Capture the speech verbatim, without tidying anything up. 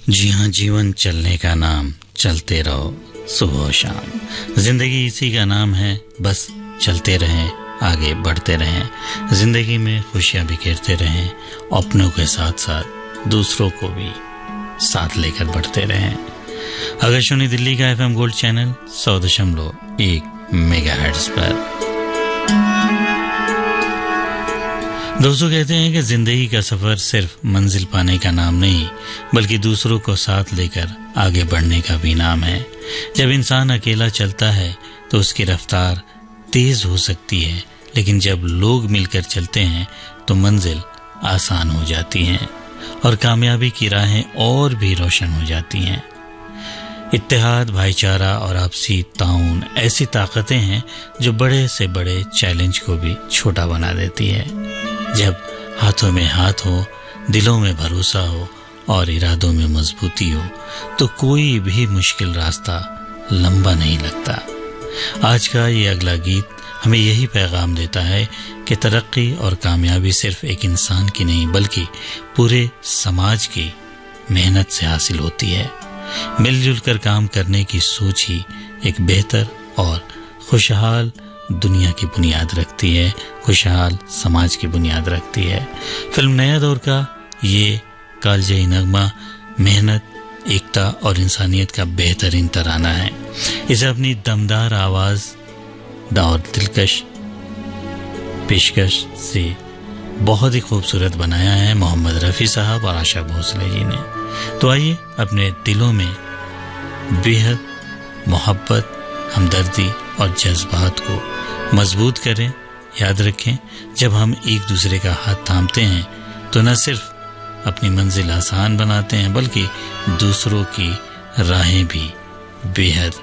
जी हाँ, जीवन चलने का नाम, चलते रहो सुबह शाम। जिंदगी इसी का नाम है, बस चलते रहें, आगे बढ़ते रहें। जिंदगी में खुशियाँ बिखेरते रहें, अपनों के साथ साथ दूसरों को भी साथ लेकर बढ़ते रहें। आकाशवाणी दिल्ली का एफएम गोल्ड चैनल सौ दशमलव एक मेगाहर्ट्ज पर। दोस्तों, कहते हैं कि जिंदगी का सफर सिर्फ मंजिल पाने का नाम नहीं, बल्कि दूसरों को साथ लेकर आगे बढ़ने का भी नाम है। जब इंसान अकेला चलता है तो उसकी रफ्तार तेज हो सकती है, लेकिन जब लोग मिलकर चलते हैं तो मंजिल आसान हो जाती है और कामयाबी की राहें और भी रोशन हो जाती हैं। इत्तेहाद, भाईचारा और आपसी ताउन ऐसी ताकतें हैं जो बड़े से बड़े चैलेंज को भी छोटा बना देती है। जब हाथों में हाथ हो, दिलों में भरोसा हो और इरादों में मजबूती हो तो कोई भी मुश्किल रास्ता लंबा नहीं लगता। आज का ये अगला गीत हमें यही पैगाम देता है कि तरक्की और कामयाबी सिर्फ एक इंसान की नहीं, बल्कि पूरे समाज की मेहनत से हासिल होती है। मिलजुल कर काम करने की सोच ही एक बेहतर और खुशहाल दुनिया की बुनियाद रखती है, खुशहाल समाज की बुनियाद रखती है। फिल्म नया दौर का ये कालजयी नगमा मेहनत, एकता और इंसानियत का बेहतरीन तराना है। इसे अपनी दमदार आवाज और दिलकश पेशकश से बहुत ही खूबसूरत बनाया है मोहम्मद रफ़ी साहब और आशा भोसले जी ने। तो आइए अपने दिलों में बेहद मोहब्बत, हमदर्दी और जज्बात को मजबूत करें। याद रखें, जब हम एक दूसरे का हाथ थामते हैं तो न सिर्फ अपनी मंजिल आसान बनाते हैं, बल्कि दूसरों की राहें भी बेहद